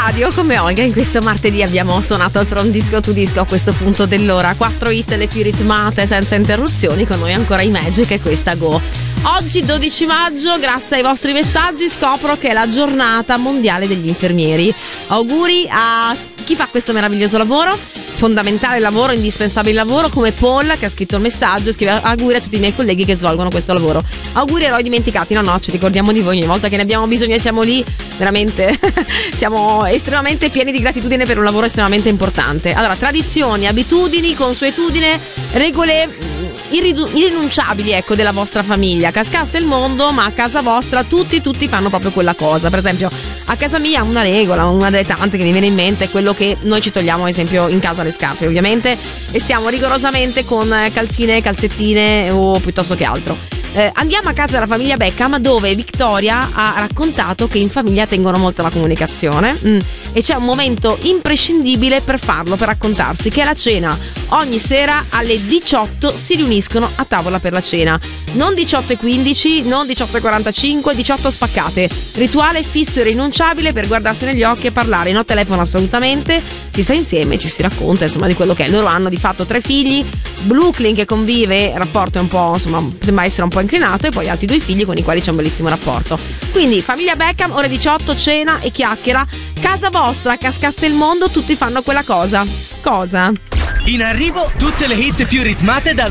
radio come Olga. In questo martedì abbiamo suonato From Disco to Disco a questo punto dell'ora. 4 hit le più ritmate senza interruzioni, con noi ancora i Magic e questa Go. Oggi 12 maggio, grazie ai vostri messaggi scopro che è la giornata mondiale degli infermieri. Auguri a chi fa questo meraviglioso lavoro, fondamentale lavoro, indispensabile lavoro, come Paul che ha scritto il messaggio, scrive auguri a tutti i miei colleghi che svolgono questo lavoro. Auguri, eroi dimenticati. No, ci ricordiamo di voi ogni volta che ne abbiamo bisogno e siamo lì, veramente siamo estremamente pieni di gratitudine per un lavoro estremamente importante. Allora, tradizioni, abitudini, consuetudine, regole irrinunciabili, ecco, della vostra famiglia. Cascasse il mondo, ma a casa vostra tutti fanno proprio quella cosa. Per esempio, a casa mia una regola, una delle tante che mi viene in mente, è quello che noi ci togliamo, ad esempio, in casa le scarpe, ovviamente, e stiamo rigorosamente con calzine, calzettine o piuttosto che altro. Andiamo a casa della famiglia Beckham, dove Victoria ha raccontato che in famiglia tengono molto la comunicazione e c'è un momento imprescindibile per farlo, per raccontarsi, che è la cena. Ogni sera alle 18 si riuniscono a tavola per la cena, non 18:15, non 18:45, 18 spaccate. Rituale fisso e rinunciabile per guardarsi negli occhi e parlare, no telefono assolutamente, si sta insieme, ci si racconta insomma di quello che è. Loro hanno di fatto 3 figli, Brooklyn che convive, il rapporto è un po', insomma, sembra essere un po' inclinato, e poi altri 2 figli con i quali c'è un bellissimo rapporto. Quindi famiglia Beckham, ore 18, cena e chiacchiera. Casa vostra, cascasse il mondo, tutti fanno quella cosa. Cosa? In arrivo tutte le hit più ritmate dal